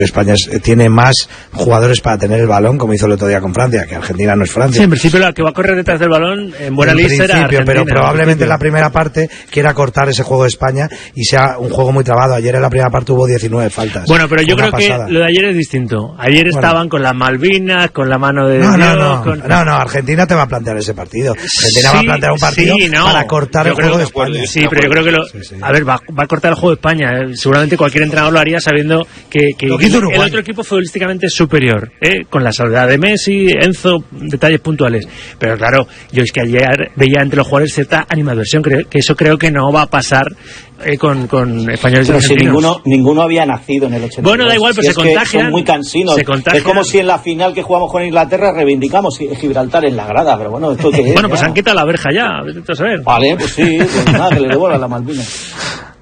España tiene más jugadores para tener el balón, como hizo el otro día con Francia, que Argentina no es Francia. Sí, en principio la que va a correr detrás del balón en buena lista era Argentina. Pero probablemente en la primera parte quiera cortar ese juego de España y sea un juego muy trabado. Ayer en la primera parte hubo 19 faltas. Bueno, pero yo creo que lo de ayer es distinto. Ayer estaban con las Malvinas, con la mano de Dios... No, Argentina te va a plantear ese partido. Argentina va a plantear un partido para cortar el juego de España. Sí, pero yo creo que a ver, va a cortar el juego de España. Seguramente cualquier entrenador lo haría sabiendo que el otro equipo futbolísticamente es superior, con la salvedad de Messi, Enzo, detalles puntuales. Pero claro, yo es que ayer veía entre los jugadores cierta animadversión, que eso creo que no va a pasar con españoles y argentinos. Si ninguno había nacido en el 82. Bueno, da igual, pero se contagian. Son muy cansinos. Es como si en la final que jugamos con Inglaterra reivindicamos Gibraltar en la grada, pero bueno, ¿esto qué es? Bueno, pues han quitado la verja ya, vete a saber. Vale, pues sí, pues nada, que le devuelvan la Malvinas.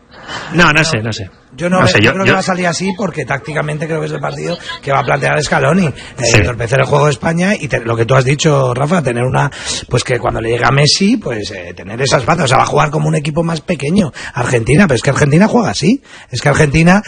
No sé. Yo creo que va a salir así porque tácticamente creo que es el partido que va a plantear Scaloni, entorpecer el juego de España y lo que tú has dicho, Rafa, tener pues que cuando le llega a Messi, pues tener esas bandas, o sea, va a jugar como un equipo más pequeño Argentina, pero es que Argentina juega así, es que Argentina,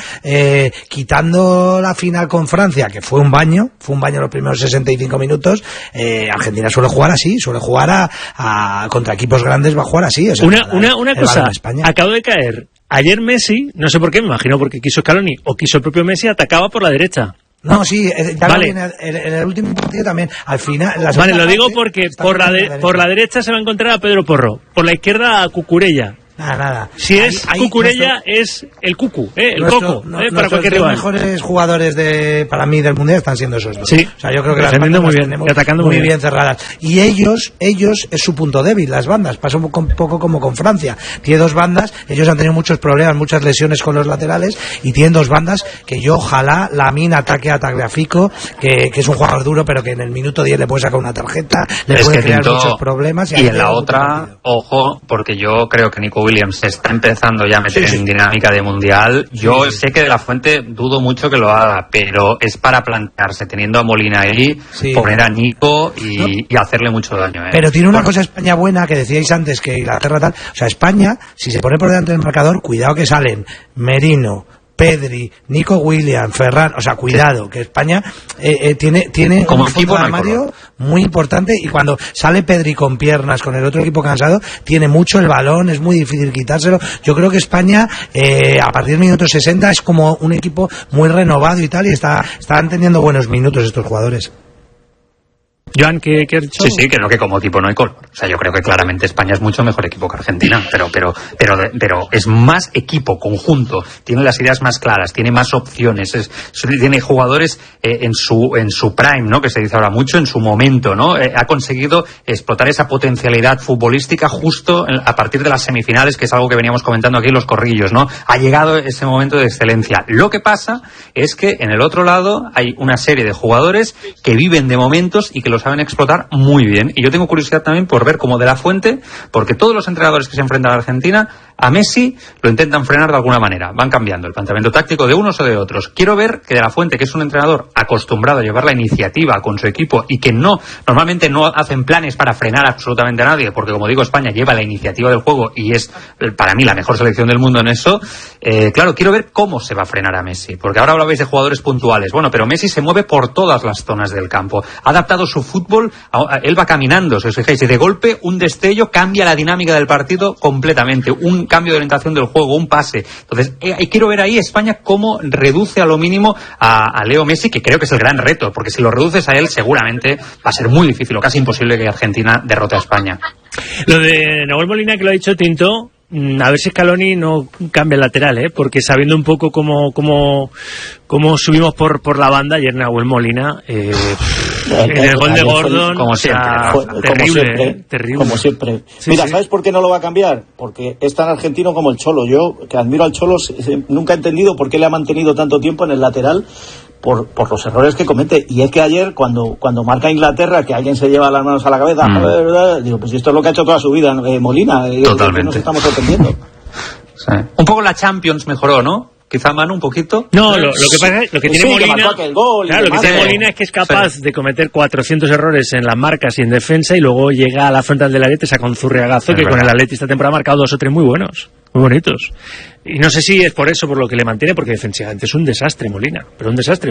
quitando la final con Francia, que fue un baño los primeros 65 minutos, Argentina suele jugar así, suele jugar contra equipos grandes, va a jugar así, o sea, una cosa, acabo de caer. Ayer Messi, no sé por qué, me imagino porque quiso Scaloni o quiso el propio Messi, atacaba por la derecha. No, sí, ya vale. En el último partido también, al final... Vale, lo digo porque por la derecha se va a encontrar a Pedro Porro, por la izquierda a Cucurella. Nada. Si es Cucurella, es el Cucu, el Coco, para cualquier rival. Los mejores jugadores para mí del Mundial están siendo esos dos. Sí. O sea, yo creo que las bandas muy bien, atacando muy bien cerradas. Y ellos es su punto débil, las bandas. Pasa un poco como con Francia. Tiene dos bandas, ellos han tenido muchos problemas, muchas lesiones con los laterales, y tienen dos bandas que yo ojalá Lamine ataque a Tagliafico, que es un jugador duro, pero que en el minuto 10 le puede sacar una tarjeta, le puede crear muchos problemas. Y en la otra, ojo, porque yo creo que Nico Williams se está empezando ya a meter en dinámica de mundial. Yo sé que de la Fuente dudo mucho que lo haga, pero es para plantearse, teniendo a Molina ahí, poner a Nico y hacerle mucho daño. Pero tiene una cosa España buena, que decíais antes, que Inglaterra tal. O sea, España, si se pone por delante del marcador, cuidado que salen Merino, Pedri, Nico Williams, Ferran, o sea, cuidado, que España tiene como un fondo de armario muy importante, y cuando sale Pedri con piernas, con el otro equipo cansado, tiene mucho el balón, es muy difícil quitárselo. Yo creo que España, a partir del minuto 60, es como un equipo muy renovado y tal, y están teniendo buenos minutos estos jugadores. Joan, ¿qué has dicho? Sí, creo que como equipo no hay color. O sea, yo creo que claramente España es mucho mejor equipo que Argentina, pero es más equipo conjunto, tiene las ideas más claras, tiene más opciones, tiene jugadores en su prime, ¿no? Que se dice ahora mucho, en su momento, ¿no? Ha conseguido explotar esa potencialidad futbolística justo a partir de las semifinales, que es algo que veníamos comentando aquí en los corrillos, ¿no? Ha llegado ese momento de excelencia. Lo que pasa es que en el otro lado hay una serie de jugadores que viven de momentos y que los saben explotar muy bien. Y yo tengo curiosidad también por ver cómo De La Fuente, porque todos los entrenadores que se enfrentan a Argentina, a Messi lo intentan frenar de alguna manera. Van cambiando el planteamiento táctico de unos o de otros. Quiero ver que De La Fuente, que es un entrenador acostumbrado a llevar la iniciativa con su equipo y que normalmente no hacen planes para frenar absolutamente a nadie, porque como digo, España lleva la iniciativa del juego y es para mí la mejor selección del mundo en eso. Claro, quiero ver cómo se va a frenar a Messi, porque ahora hablabais de jugadores puntuales. Bueno, pero Messi se mueve por todas las zonas del campo. Ha adaptado su fútbol, él va caminando, si os fijáis, y de golpe un destello cambia la dinámica del partido completamente, un cambio de orientación del juego, un pase. Entonces, quiero ver ahí España cómo reduce a lo mínimo a Leo Messi, que creo que es el gran reto, porque si lo reduces a él, seguramente va a ser muy difícil o casi imposible que Argentina derrote a España. Lo de Nahuel Molina, que lo ha dicho Tinto, a ver si Scaloni no cambia el lateral, porque sabiendo un poco cómo subimos por la banda, ayer Nahuel Molina, en el gol de Gordon, como siempre, terrible. Como siempre. Sí, Mira, ¿sabes por qué no lo va a cambiar? Porque es tan argentino como el Cholo. Yo, que admiro al Cholo, nunca he entendido por qué le ha mantenido tanto tiempo en el lateral, por los errores que comete. Y es que ayer, cuando marca Inglaterra, que alguien se lleva las manos a la cabeza, digo, pues esto es lo que ha hecho toda su vida Molina. Totalmente. Nos estamos sorprendiendo. Sí. Un poco la Champions mejoró, ¿no? Quizá Manu un poquito. No, lo que pasa es lo que tiene Molina, lo que tiene Molina es que es capaz de cometer 400 errores en las marcas y en defensa, y luego llega a la frontal del Atleti, saca un zurriagazo que con el Atleti esta temporada ha marcado 2 o 3 muy buenos. muy bonitos. Y no sé si es por eso por lo que le mantiene, porque defensivamente es un desastre Molina, pero un desastre.